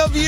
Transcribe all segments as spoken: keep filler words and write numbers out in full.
of you.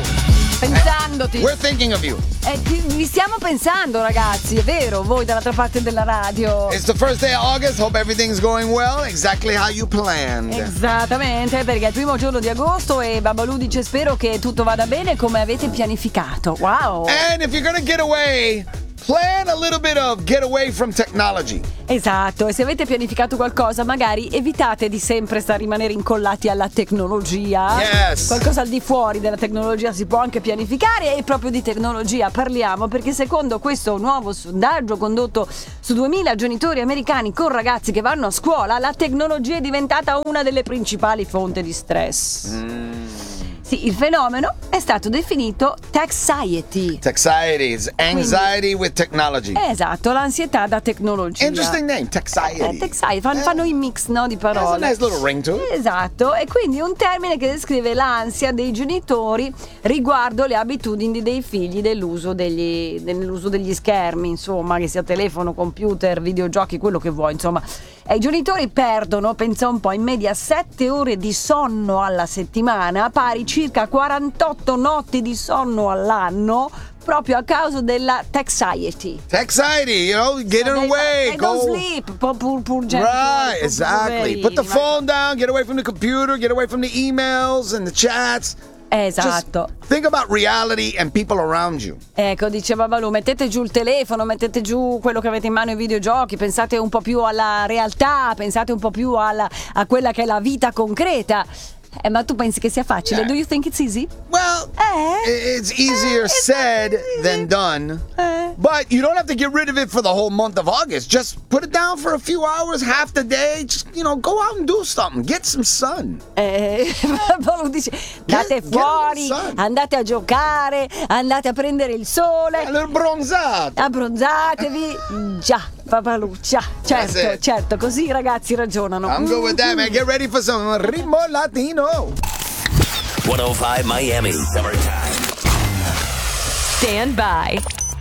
Pensandoti. We're thinking of you. Eh, ti- vi stiamo pensando, ragazzi, è vero, voi dall'altra parte della radio. It's the first day of August. Hope everything's going well, exactly how you planned. Esattamente, perché è il primo giorno di agosto e Babalù dice spero che tutto vada bene come avete pianificato. Wow. And if you're gonna get away, plan a little bit of get away from technology. Esatto, e se avete pianificato qualcosa magari evitate di sempre stare rimanere incollati alla tecnologia. Yes. Qualcosa al di fuori della tecnologia si può anche pianificare e proprio di tecnologia parliamo perché secondo questo nuovo sondaggio condotto su duemila genitori americani con ragazzi che vanno a scuola, la tecnologia è diventata una delle principali fonti di stress. Mm. Sì, il fenomeno è stato definito Texiety. Texiety is anxiety with technology. Esatto, l'ansietà da tecnologia. Interesting name, Texiety. Eh, Texiety, fanno, fanno i mix, no, di parole. Has a nice little ring to it. Esatto, e quindi un termine che descrive l'ansia dei genitori riguardo le abitudini dei figli dell'uso degli, nell'uso degli schermi, insomma, che sia telefono, computer, videogiochi, quello che vuoi, insomma. E i genitori perdono, pensa un po', in media sette ore di sonno alla settimana, pari circa quarantotto notti di sonno all'anno, proprio a causa della Texiety. Texiety, you know, get So it they away. Don't, they Go. don't sleep. Pur, pur, pur genitori, Right, pur exactly. poverini, Put the ma- phone down, get away from the computer, get away from the emails and the chats. Esatto. Just think about reality and people around you. Ecco, diceva Balù, mettete giù il telefono, mettete giù quello che avete in mano i videogiochi, pensate un po' più alla realtà, pensate un po' più alla, a quella che è la vita concreta. Eh, ma tu pensi che sia facile? Eh. Do you think it's easy? Well, Eh? it's easier Eh, it's said not easy. than done. Eh. But you don't have to get rid of it for the whole month of August. Just put it down for a few hours, half the day. Just, you know, go out and do something. Get some sun. Eh, Balù dice, andate Get- get fuori, out in the sun. andate a giocare, andate a prendere il sole, A little bronzato. abbronzatevi. Già, Balù, già, That's certo, it. certo, così i ragazzi ragionano. I'm good with that, man. Get ready for some ritmo latino. centocinque Miami. Summertime. Stand by.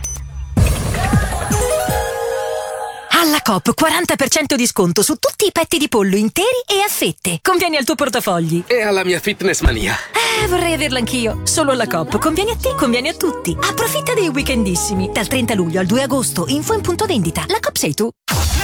Alla Coop quaranta per cento di sconto su tutti i petti di pollo interi e a fette. Conviene al tuo portafogli. E alla mia fitness mania. Eh, vorrei averla anch'io. Solo alla Coop. Conviene a te, conviene a tutti. Approfitta dei weekendissimi. Dal trenta luglio al due agosto. Info in punto vendita. La Coop sei tu.